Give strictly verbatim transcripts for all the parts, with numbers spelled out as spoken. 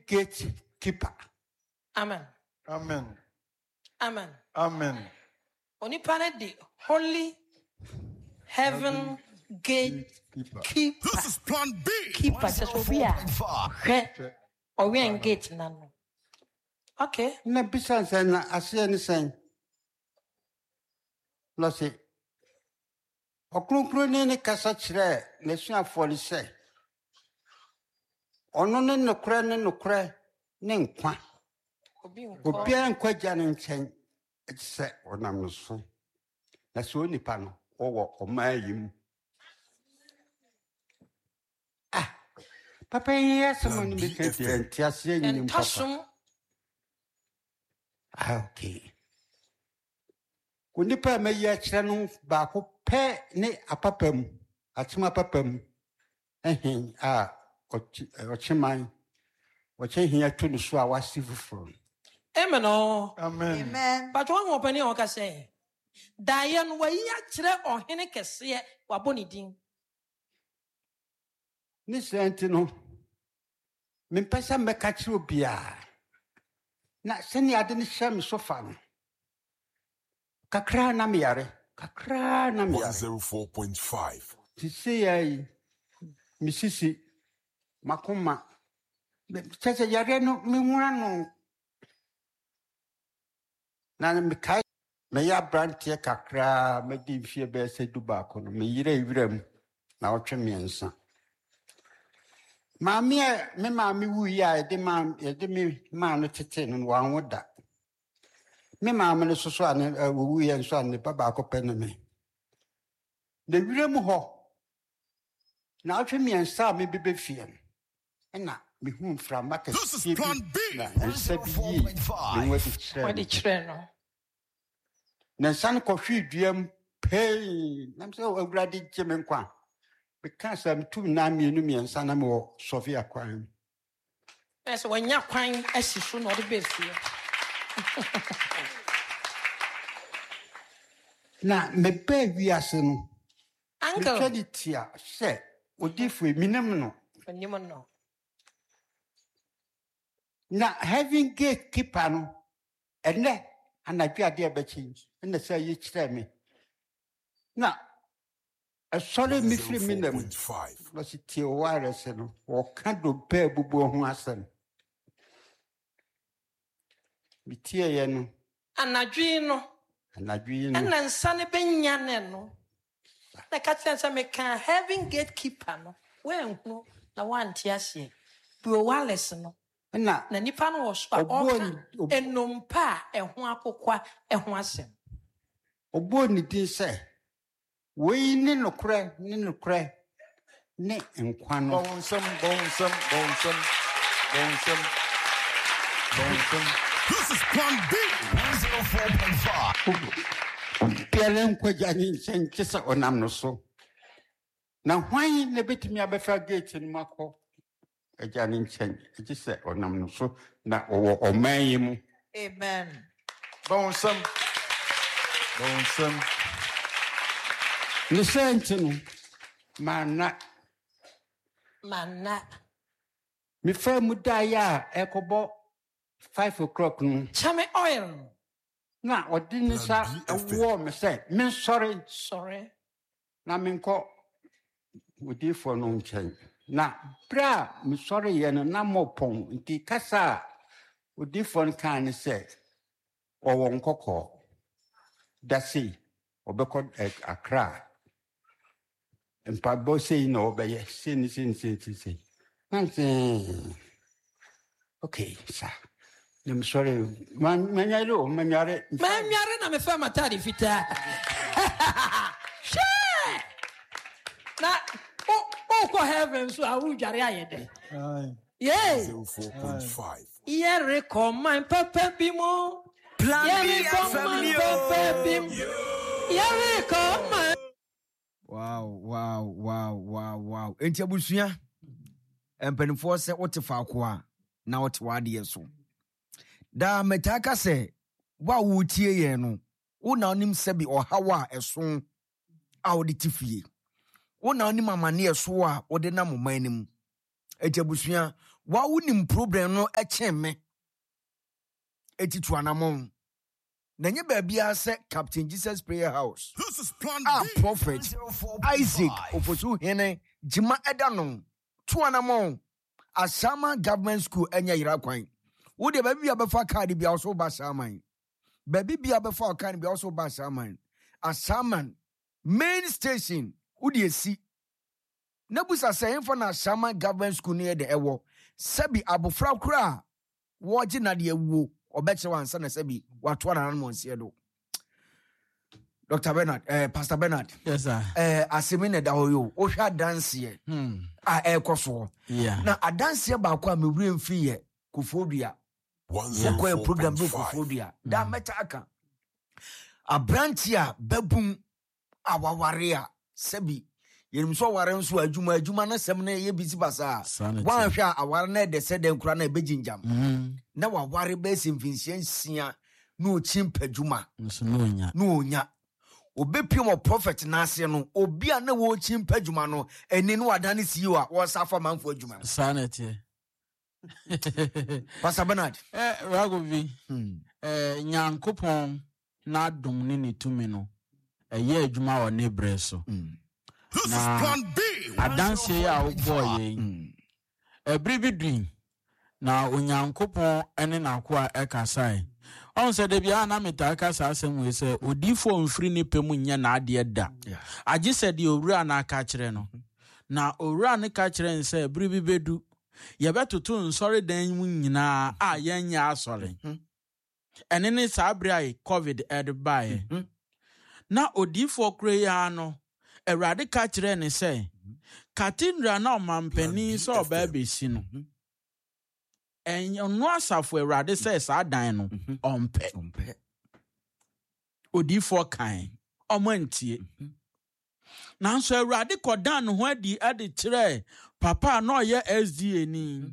gatekeeper. Amen. Amen. Amen. Amen. Onipane the holy heaven gate keeper. This is plan B. Keeper says Sophia. Or we engage nano. Okay. Na bisa na ase ni sen. Lo se. Okronkron ni ne kasa kire na suafo ni se. Ono ne nokra ne nokra ne nkwa. Obi an kwaja ne nchen. Se onam no so. Na so nipa no owo omayim. Ah. Papa yes someone be kete ase nyim papa. Ah, okay. Kunipa me ya kire no ba ko pe ne apapam, atima papam. Eh ah, ochi ochiman. Ochi hia tu no so a wasi fufuro. Amen. Amen. Amen. But one open o ka say. Dayan wa ya kire ohene kese wa boni din. Ni senti no. Me pesa me ka kire obia. Na seni ade ni hye me sofa no. Kakra na me yare. Kakra na me one yare. oh four point five. Ti se ai misisi makoma. Chese yare no me nwura no. Na me kai me ya brantie kakra me di mfie be se duba ko no me yire iwram na otwe miensa. Maami me maami wu ya de ma de me ma no tete no wan woda. Me maami no so so an wu ya so an baba ko pe no me. De wiram ho. Na otwe miensa me bebe fie. Na me hu from market. This is plan B. And said ye me what What the children no. Na san ko hwi duam pay. Na me say awurade gye me nkwa. Because I'm too na mienu miensa na me Sophia kwan. Yes, when ya kwan asisu no the best here. Na me be wiase no. Uncle. Traditia se odifu eminim no. Onimo no. Na having gatekeeper no. Ene anadwe ade abachi. Ene say ye kire me. Na a sorry me free me them. Was it your wireless no or can't do pay bubu ho asem. Mi tie ye no. Anadwe no. Anadwe no. Ena nsa ne benya ne no. Na ka tsensa me kan having gatekeeper no. We nhu na wan tie ase. Bro wireless no. Na na nipa no was oka enompa ehho akokwa ehho asem. Obo ni din say we ni nokre ni nokre ne nkwa no Bonsam bonsam bonsam bonsam bonsam. This is plan B. one oh four point five. Pielen kwaja ni senchisa onam no so. Na hwan na betimi abefa gate ni makọ. Eja ni nchen ejise onam no so na owo oman yi mu. Amen. Bonsam bonsam. Ni senti no mana Mana. mi fa mu da ya ekobo five o'clock no. Chame oil. Na odi ni sa wo me say me sorry Sorry. na me nko odi for no nchen. Na bra me sorry ye no na mopon nti kasa odi for kan say owo nkoko dasi obeko Accra. And Pabo say no, but yes, sin, sin, sin, sin, sin. I'm saying, okay, sir. I'm sorry. Man, man, I know, man, you're Man, you're na me fa matari fita. Shit. Na, oh, oh, ko heaven so awu jare ayede. Aye. Yeah. one oh four point five. Ye recommend papa bimo. Plan Ye B recommend papa bimo. Ye recommend. Wow, wow, wow, wow, wow. Enti abusua. Empenfo se wote fa kwa na wote wade so. Da metaka se wa wutie ye no. Wo na onim se bi ohawa eso a wode tifie. Wo na onim amane eso a wode na moman nim. Enti abusua wa wonim problem no eche me etitu anamon na nye baabia se Captain Jesus Prayer House This is Plan ah B. prophet Isaac Ofosu Hene Jima Edanon tu anamon Asama Government School enya yira kwan wo de baabi abefa card bia also ba saman baabi bia abefa card bia also ba saman Asaman main station wo de esi Nebusa saying for na Asama Government School near the ewo sebi abofra kura wo gi na de ewo obeche wansa na sebi watu na nan monsie do Doctor Bernard eh Pastor Bernard yes sir eh asemine da hoyo o hwa dance ye hmm a ekoso yeah na adanse ba kwa mewure mfi ye Kofodua kwa program do Kofodua da meta aka abrantia babum awaware a sebi yenim so ware nso adwuma adwuma na sem na ye bisi basa wan hwa aware na de se den kura na beginjam na waware be simfinsia nsia na ochimpadwuma nso no nya no nya obepiem prophet na ase no obi a na wo chimpadwuma no eni no adane siyo a wo safa manfo adwuma sanity Pastor Bernard eh ragovi hmm eh nyankopon na dom ni nitumi no eye adwuma wo ne bre so This is na Plan B. adanse ya wo boy ye ebri bidwin na onyankopon ene na kwa ekasai on se de bia na meta kasa asem we se odifo mfiri ni pemu nya na ade da age se de owura na aka kire no na owura ne ka kire nse ebri bibedu ye betoto nsori dan mu nyina a yenya asori ene ne sabre ai covid ed by na odifo kure ya no Erade ka kire ne se katindra na omampani so oba besi no enyo no asafo erade se sa dan no ompe ompe odifo kan omantie nanso erade kodan no ho adi ade kire papa na oye S D A ni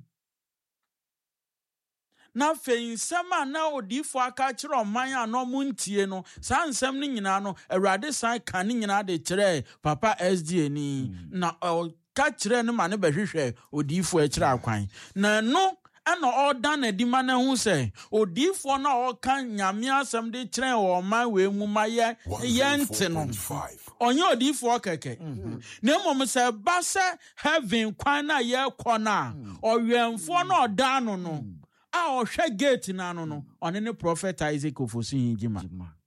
na feinsema na odifo aka kire oman a no muntie no sa nsem ni nyina no erade san kan ni nyina de kire papa S D A ni na ka kire no ma ne behwehwe odifo a kire akwan na no ana oda na di mana hu se odifo na o kan nyame asem de kire o man we mu maye yente no onye odifo keke na mom se ba se heaven kwan na ye kona oyemfo na oda no no a ohwe gate na no no one ne prophet Isaac Ofosu Hijima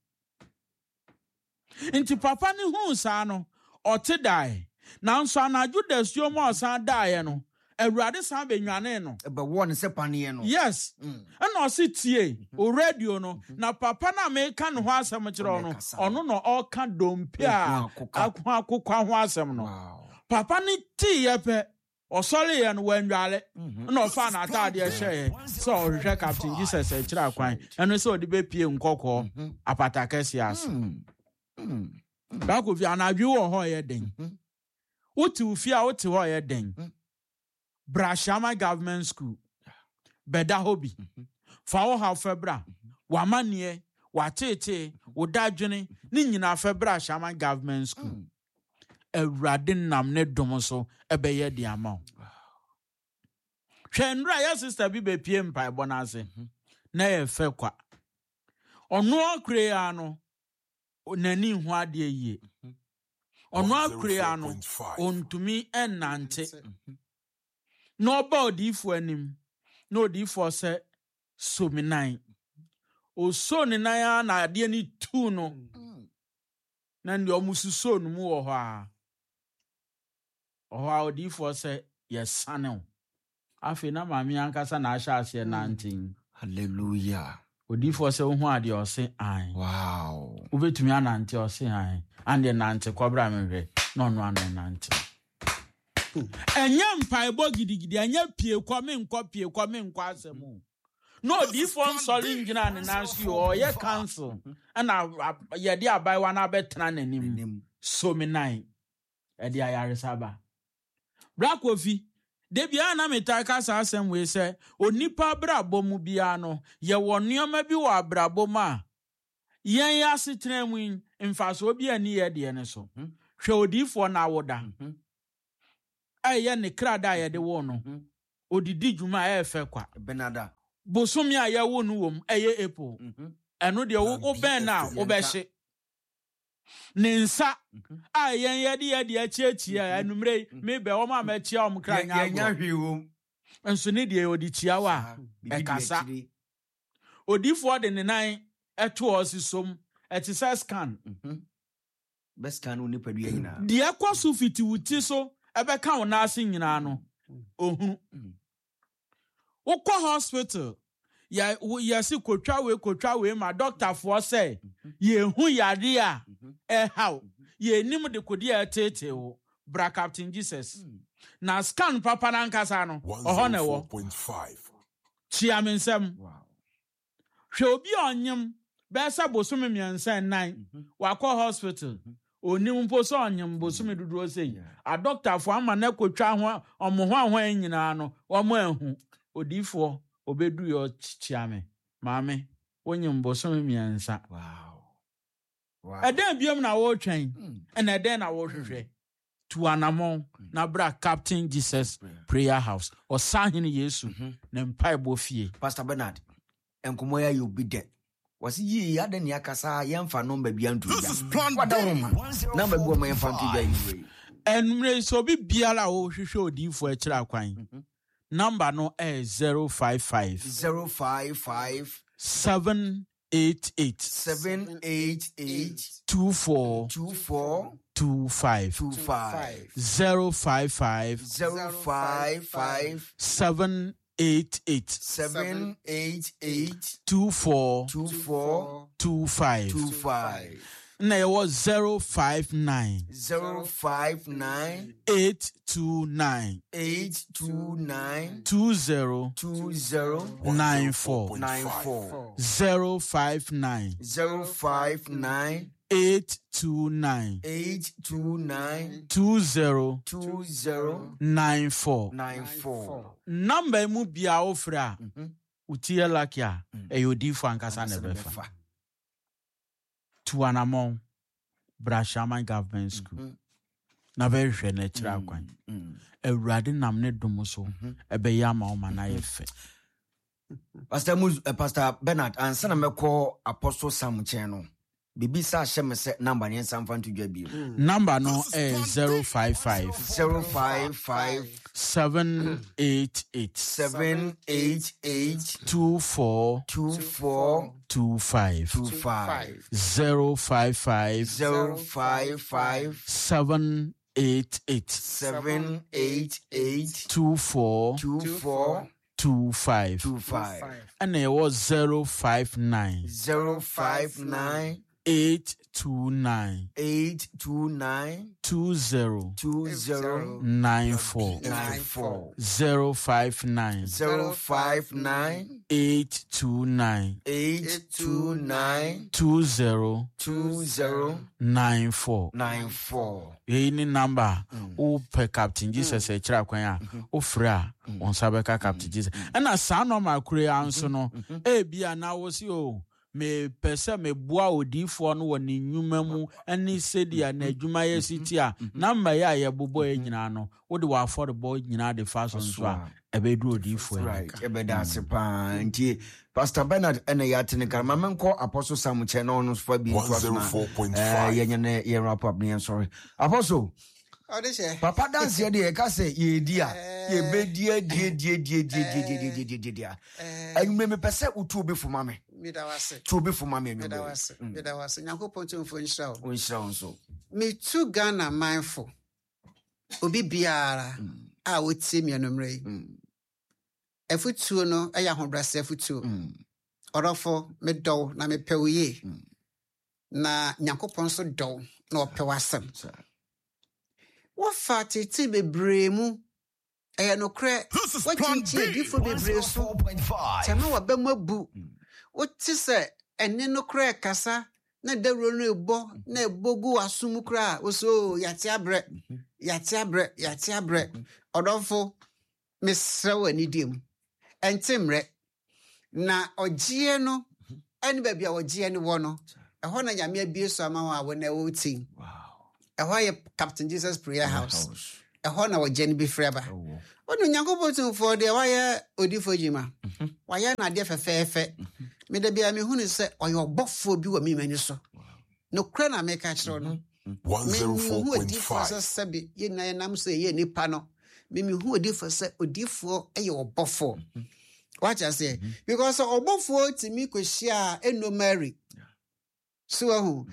nti papa ni hu sa no ote dai na nso anaju dasio mo san dai no Erade san benwane no ebe won se panie no yes and o sitie o radio no na papa na me ka no ho asem kire no ono no o ka dompia akwa akwa ho asem no papa ni ti yepe o sole ye no wanwale na o fa na atade e hye so o hwe Captain Jesus e kire akwan eno se o de be pie nkokọ apata kesias ba ko fi anadwe wo ho ye den uti ufia uti ho ye den Brashama Government School Beda Hobi Fawo ha febra wamanie watete wodadwene ni nyina febra Shama Government School Ewrade nam ne dom so ebeye di ama hwenra ya sister bi be pie mpa bonase na ye fe kwa ono akure ya no nani hu ade yie ono akure ya no ontumi enante no body for anim no di for say so me nine o so ni nan na ade ni tu no na ndi omusu so no mu wo ho a o ha odi for say yes sane afi na mami ankasa na asha ase nantin hallelujah odi for say ho ade o say ai wow ubetumi anante o say ai ande nante kobra menwe no no anante enye mpaibo gidigidi enye pie kwame nkọ pie kwame nkọ asemu no di fon sori ngina ne nansi o ye cancel na ye di abai wa na betena nanim so me nine e di ayare saba Black Kofi de bia na metaka sa asem we se onipa brabo mu bia no ye wonioma bi wa brabo ma yen ya setena mu mfaso bi ani ye de ne so hwe odifo na woda aye ne krada ye de wo no odidi dwuma e fe kwa Benada. bosomi a ya wo nu wom eye April eno de wo wo ben na wo be hye ne nsa a yen ye de ye de achiachi a anumre me be wo ma ma chia om kra nya nya hwewom enso ne de odi chia wa e kasa odifo de ne nan eto osisom etisa scan best can uni padu nyina de akwaso fiti wuti so ebe ka wona ase nyina no ohunu ukwa hospital ya ya si kotwa we kotwa we ma doctor for say ye hu yade a e how ye nim de kodi a tete wo bra Captain Jesus na scan papa na nkasa no oho na wo chia mensem hwe obi onyem be sa bosome miensa nine wakọ hospital onim mpo so onyem bosome dudu sei a doctor for ama na kotwa ho omo ho ahwan nyina no omo ehu odifo obedu yo chiame maame onyem bosome miensa wow wow eden biom na wo twen en eden na wo hwehwe tu anamon na bra Captain Jesus prayer house o sahene Yesu na mpai bo fie Pastor Bernard enkomo ya you be there was yi ade ne akasa yemfa number bia ntu ya wada homa number bi o ma yemfa ntu ya yi enmre so bi biala wo hwehwe odifo a kira kwan number no is zero five five zero five five seven eight eight seven eight eight two four two four two five two five zero five five zero five five seven eight eight seven eight eight two four two four two five two five. Na it was zero five nine zero five nine eight two nine eight two nine two zero two zero nine four nine four zero five nine zero five nine eight two nine eight two nine two zero two zero nine four nine four. Number mu bia ofra utie lakia eyodi fo ankasa na befa to anamon Brashaman Government School na be hwe na kira kwan awurade nam ne dom so ebe ya ma o ma na yefe Pastor Muz, uh, Pastor Bernard ansa na meko Apostle Sam Cheno bibi sa hye se number ne nsam fan to dwa bi number no is zero five five zero five five seven eight eight seven eight eight two four two four two five two five zero five five zero five five seven eight eight seven eight eight two four two four two five two five and it was zero five nine zero five nine eight two nine eight two nine two zero two zero nine four nine four zero five nine zero five nine eight two nine eight two nine two zero two zero nine four nine four. Any number o per Captain Jesus e kira kwan a o fra on sabeka Captain Jesus and na sa no ma kure anso no e bia na wo si o me pese me boa odifo no wo ne nnwuma mu ani sedia na adwuma ye siti a number ya ye bobo e nyina no wo de wa affordable nyina de faso nso a ebedu odifo right ebeda sepa nti Pastor Bernard ene ya tene kan mamenko Apostle Sam Cheno no so bi one oh four point five eh ye ne ye wrap up ne sorry Apostle oh dey say papa dance ye dey ka say ye di a ye be di di di di di di di di di a anwume me pese utu obi fo mame me da wase tu obi fo mame me da wase me da wase Yakobon to fo nshira o nshira nso me tu Ghana mindful obi biara a wotie me anomre efutuo no eya hobrase efutuo orofo me do na me pewye na Yakobon so do na opewasem wo fati ti bebre mu eya no kre watinti difo bebre so tema wa ba mabu wo ti se ene no kre kasa na dawro no ebo na ebogu asum kra wo so yate abre yate abre yate abre orofo mesre wani dim entemre na ogie no eni ba bia ogie ne wo no eho na nyame abie so ama wa wo na wo tin wow eho ye Captain Jesus prayer house eho na ogie ne bi freba Onu Nyankopɔn tumfo de wayɛ odifo jima. Wayɛ na de fefefe. Me de bia me hu ne sɛ ɔyɛ ɔbɔfo bi wɔ me mani so. No kra na me ka kyerɛ no. one oh four point five. Sɛbi ye na nam sɛ ye nipa no. Me me hu odifo sɛ odifo ɛyɛ ɔbɔfo. Watch I say because obofo timi kwehia eno Mary. So hu.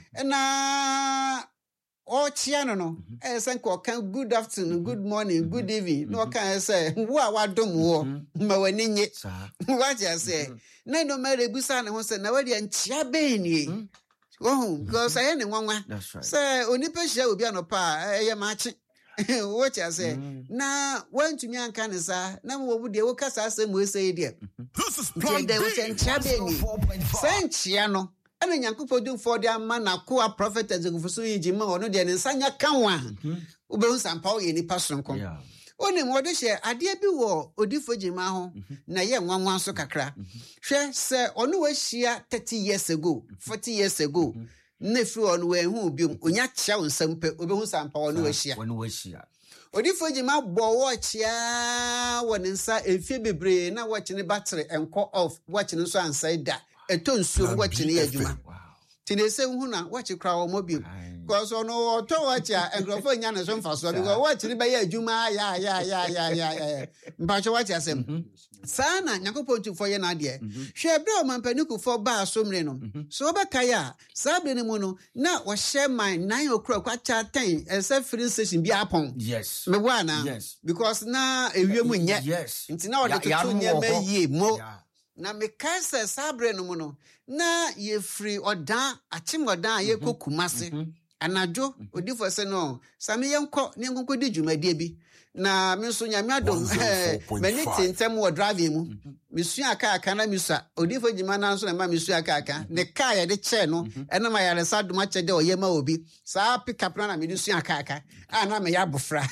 Na o chia no no. E say kan good afternoon, good morning, good evening. No kan say wo a wadom wo ma wani nye. Watch I say. Na no Mary busa na ho say na wadi anchia be ni. Oh, because I any nwanwa. That's right. Say onipa hia obi anopa e ye maachi. What I say? Na when to me and canisa, na wo would you cast us and we say, dear. This is Plan There was a chabby. Saint Chiano, and a yankupo do for their man, a coa prophet as a Fusui Jima or no, then Sanya Kawa. Ubos and Paul in the person come. Only what they share, a dear be war, Odifo Jimaho, na ye one one so kakra. Share, sir, on no way share thirty years ago, forty years ago. Nefu on we hu bi onya chia onsampe obehu sampa wonu ahia wonu ahia odifo jima bo watch ya woni nsa efie bebre na watch ne battery enko off watch ne so ansai da eto nsuo watch ne adwuma tine se hu na watch kra wo mobi because ono to watch ya engrofo nya ne so mfaso because watch ne be ya adwuma ya ya ya ya ya mpacho watch asem sana Nyankopɔn tumfo ye na de hwe bre o mampaniku fo ba asomre no so obeka ya sabre ne mu no na wo hye man nine okra kwacha ten ese free station bi apon yes me wana yes because na ewie mu nye yes nti na ode to nye ma yi mo na me kanse sabre no mu no na ye free odan achim odan ye kokumase anajo odifo se no same yenko ne nkonko di dwumadie bi na me so nyame adom mani tentem wo driving mu mesu aka aka na misa odifo jima na so na ma mesu aka aka ne car ye de che no ena ma yare sa dom ache de oyema obi sa pick up na me de su aka aka ana me ya bofra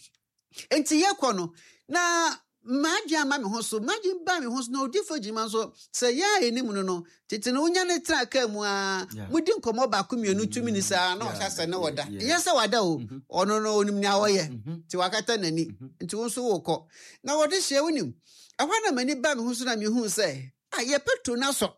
enti ye kɔ no na Maji ama me ho so maji ba me ho so na odifo jima so se ya enim no no tete no nya ne tra ka mu a mudi nkomo ba ko mienu tumi ni sa na o sase ne woda ye se wada o ono no onim nya wo ye ti wakata nani nti wo so wo kɔ na wode hye wonim ahwa na mani ba me ho so na me hu se ah ye petro na so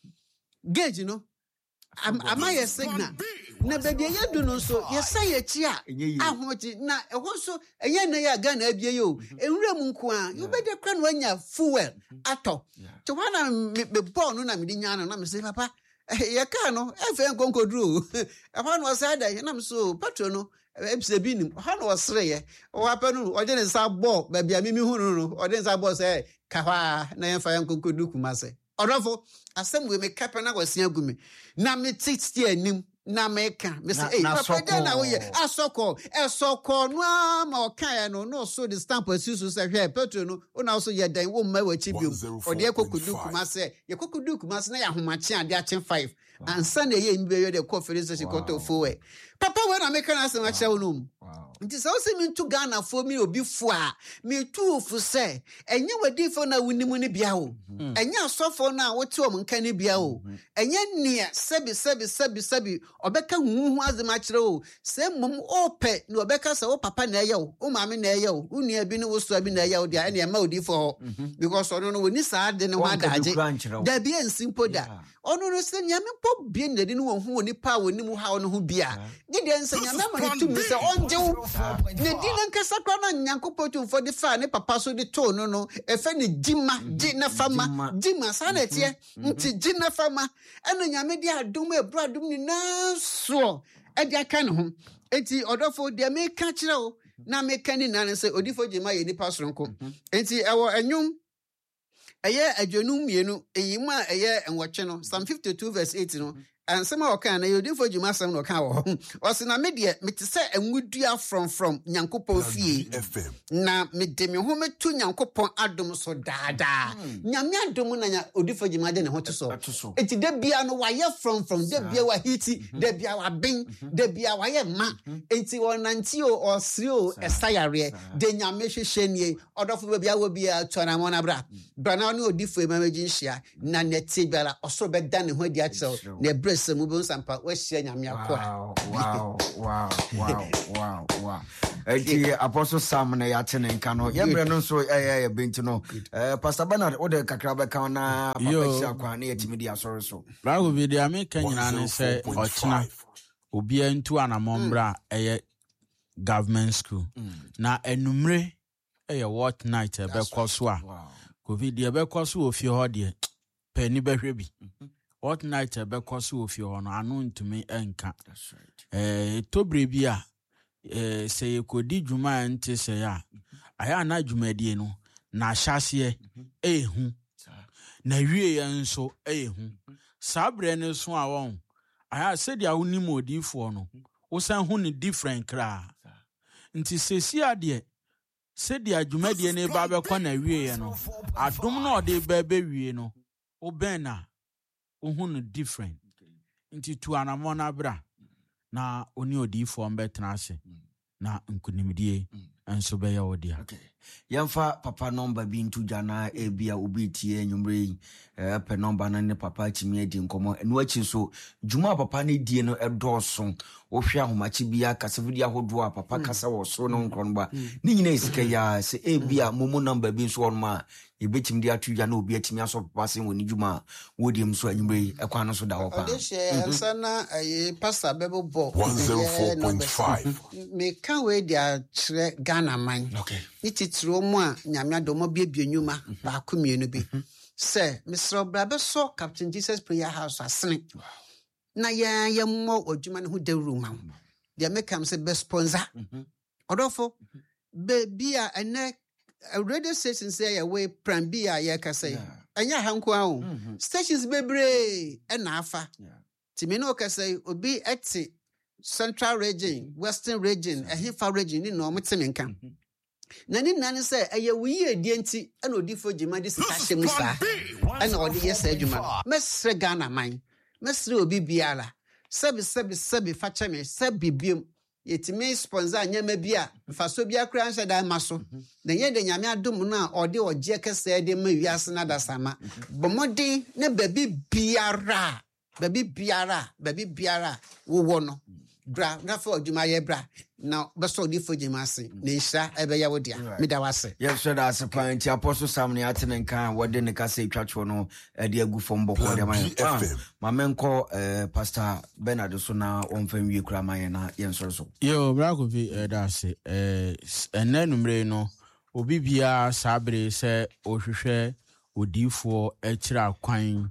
gauge no ama ye signal na baby ye do no so ye say ye chi a ahoji na ehwo so enye na ya ga na abie yo enwura mu nko a you better kra no anya fuel ato to wana me ball no na me nya no na me say papa ye ka no e fe nkonkodru e fa no say da na me so patro no ebise bi nim ha no sere ye o apa no o de nsa ball baby ami mi hu no o de nsa ball say ka hwa na ye fa nkonkodru kumase odofo asem we me kapa na kwasia gumi na me titi anim na meka me say eh papa da na wo ye asoko esoko no ma o kan ya no no so the stamp asusu say hwe petro no una so ye dan wo ma wa chi biom o de kokodu kuma say ye kokodu kuma say na ya homache ade achen five ansa na ye mbe ye de conference se koto fowe papa we na meka na asem a che wo no nti so se mi ntu Ghana fo mi obi fo a mi tu fu se enye wadi fo na wunimu ni bia wo enye asofo na wote o nka ni bia wo enye nia sebi sebi sebi sebi obeka huhu azema kire wo se mum ope na obeka se wo papa na eye wo o maame na eye wo unia bi ni wo so bi na eye wo dia ene ma odi fo because ono no woni sa de ne wa daje da bi en simple da ono no se nyame po bi na di no wo hu oni pa woni mu ha ono hu bia gide ense nyame ma tu mi se onje wo ne di na nkasa kwa na Nyankopɔn tumfo de fa ne papa so de to no no efe ne jima ji na fama jima sa na tie nti ji na fama eno nyame de adom ebru adom ni na so e de aka ne ho enti odofo de me ka kire wo na me ka ni na se odifo jima ye ni pasronko enti ewo enwum eye adwenum mienu eyima eye enwoche no Psalm fifty-two verse eight no and some of can you do for you must no cow or sina media me to say and would do from from Nyankopɔn fie na me de me home to Nyankopɔn adom so dada nyame adom na nya odifo jima de ne ho to so enti de bia no waye from from de bia wa hiti de bia wa ben de bia wa ye ma enti wonanti o osri o esayare de nyame hwehwe nie odofo bia wo bia tona mo na bra bra na no odifo e ma megin hia na neti biara oso be da ne ho di akyerɛ na Emerson mu be nsampa we hia nyame akwa. Wow, wow, wow, wow, wow. Eti Apostle Sam na ya tene nka no. Ye bre no so eh eh benti no. Eh Pastor Bernard o de kakra be kan na papa hia kwa na yetimi di asori so. Brago bi dia me kan nyina ne se ochina obi antu anamombra eye government school. Na enumre eye what night e be kwaso a. Covid e be kwaso ofie ho de pani behwe bi. What night e be kwaso ofie ho no anu ntumi enka. That's right. Eh tobre bi a eh se yekodi dwuma nte se ya. Aya na dwumadie no na hyase ehu. Na wie ye nso ehu. Sabre ne so a won. Aya se dia wonim odifo no. Wo san hu ne different kra. Nti sesi ade se dia dwumadie ne ba be kwa na wie ye no. Adom na ode ba be wie no. Wo ben na wo hu ne different. Nti tu anamo na bra. Na oni odifo mbetena ase. Na nkunimdie enso be ya odia. Okay. Yamfa papa number bi ntu jana ebia obi tie nwumre eh pe number na ne papa chimi edi nkomo enu achi so juma papa ne die no edoso wo hwe ahomachi bia kasevudi ahodo a papa kasa wo so no nkronba ni nyina esika ya se ebia momo number bi so on ma ebechim dia atu jana obi atimi aso papa se woni juma wodi mso nwumre ekwa no so da wo pa Odeshe ansa na aye pastor bebo bo one oh four point five. Me kan we dia kire Ghana man. Okay. Ni titiro mu a nyame adomo biebie nyuma ba komienu bi. Se Mister Brabe so Captain Jesus Prayer House asene. Na ya ya mo odwuma ne ho dawru ma. Dia make am say be sponsor. Odofo be bia ene radio station say ya we pran bia ya ka say. Anya hanko awo. Stations bebre e na afa. Timi no ka say obi eti Central region, Western region, a Hifa region ni no mtemenka. Na ni nane say eye wuyi edi enti ana odifo jima di sika hyem sa. Ana odi yes adwuma. Mesre Ghana man. Mesre obi biara. Sebi sebi sebi facha me sebi biom. Yetime sponsor anyama bia mfaso bia kra anhye da maso. Na ye de nyame adom na odi oje kese de ma wiase na da sama. Bomodi ne baby biara. Baby biara, baby biara wo wo no. Bra na for adwuma ye bra na beso di fo jima se na nhira ebe ya wodia me da wase yes so da se pan ti Apostle Sam ne atene kan wode ne ka se twatwo no e de agu fo mboko de man ma menko eh Pastor Bernard so na onfam wie kura man na ye nsoro so yo bra ko vi e da se eh enanumre no obi bia sabre se ohwehwe odifo e kira kwan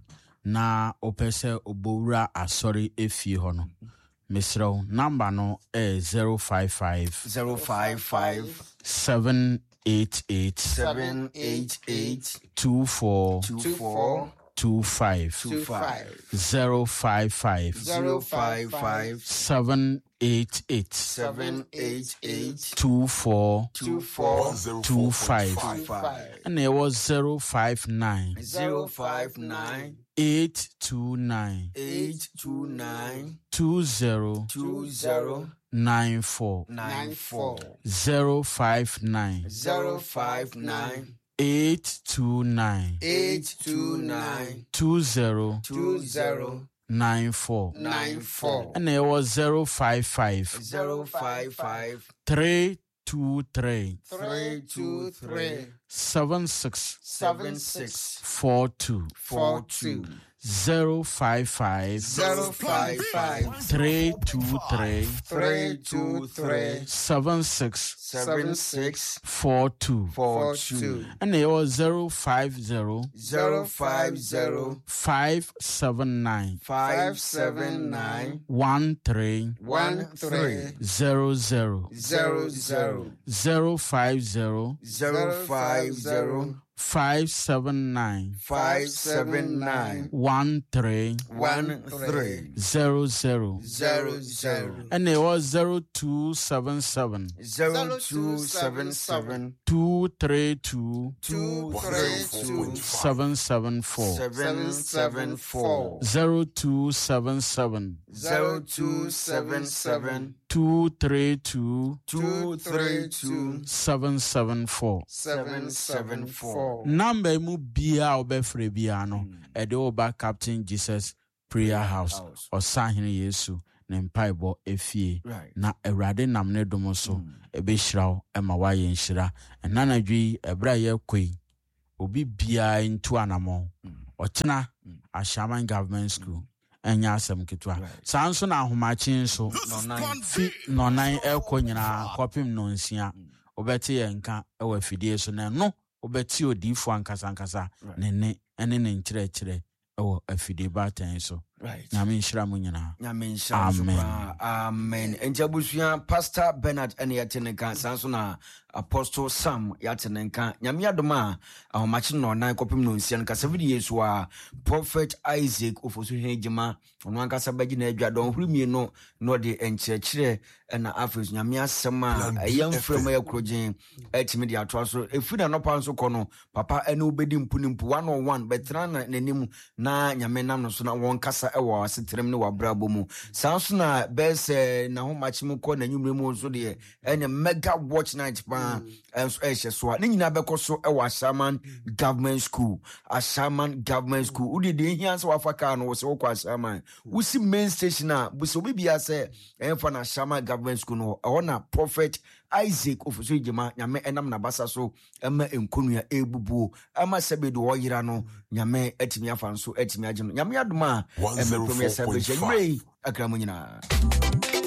na opese obowura asori efie ho no Misro number no is zero five five zero five five seven eight eight seven eight eight two four two four two five two five zero five five zero five five seven eight eight seven eight eight two four two four two five and it was zero five nine zero five nine eight two nine eight two nine two zero two zero nine four nine four zero five nine zero five nine eight two nine eight two nine two zero two zero nine four nine four and it was zero five five zero five five three two three three two three seven six seven six four two four two zero five five zero five five three two three three two three seven six seven six four two four two and it was zero five zero zero five zero five seven nine five seven nine one three one three zero zero zero zero zero five zero zero five zero five seven nine five seven nine one three one three zero zero zero zero and it was zero two seven seven zero two seven seven two three two two three two seven seven four seven seven four zero two seven seven zero two seven seven two three two two three two seven seven four seven seven four number mu bia obefre bia no e de oba Captain Jesus prayer house ɔsahene yesu ne mpaebɔ efie na awurade nam ne dom so ebɛhyiraw ɛma wayɛ nhyira ɛna na dwi ɛbra yɛ koi obi bia into anamo ɔtena Ashaman Government School enya asɛm ketwa saa nso na ahomachi nso fi nonan ɛkɔ nyina kɔpem no nsia obɛte yɛ nka ɛwɔ afidie so na no obɛte odifo ankasa ankasa ne ne ɛne ne nkyerɛkyerɛ ɛwɔ afidie batan so nyame nhyira mu nyina nyame nhyira amen amen enjabusua Pastor Bernard ene yateneka sanso na Apostle Sam yateneka nyame adoma ahomachi no nan kopim no nsia nka seven years wa Prophet Isaac ofosu hejima ono ankasa bagi na adwa don hurumie no no de enkyerɛkyerɛ na afres nyame asɛm a ɛyam frem ya krogen etimi de atoa so efuna no pa nso kɔ no papa ene obedi mpunimpu one oh one betra na nanim na nyame nam no so na won kasa ewa asetrem ne wabrabo mu sanso na bese na ho machi mu kɔ na nwumre mu so de ene mega watch night pa enso ehye so a ne nyina bɛkɔ so ewa Ashaman Government School Ashaman Government School udi de hia so wafaka no wo se wo kɔ Ashaman wusi main station a buso bibia se enfa na Ashaman Government School no ɛwɔ na Prophet Isaac ofuso ejima nyame enam na basa so ema enkonua ebubuo ama sebedo oyira no nyame atimi afa nso atimi agye no nyame adoma ema promise abɛhyɛ nwrei akramu nyina